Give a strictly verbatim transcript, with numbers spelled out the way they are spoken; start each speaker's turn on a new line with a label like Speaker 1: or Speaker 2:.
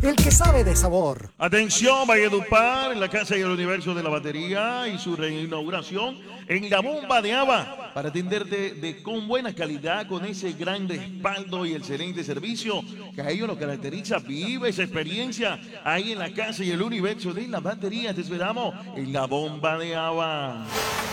Speaker 1: el que sabe de sabor.
Speaker 2: Atención, Valledupar, en la Casa y el Universo de la Batería y su reinauguración en la Bomba de Agua para atenderte de, con buena calidad, con ese gran respaldo y excelente servicio que a ellos lo caracteriza. Vive esa experiencia ahí en la Casa y el Universo de la Batería. Te esperamos en la Bomba de Agua.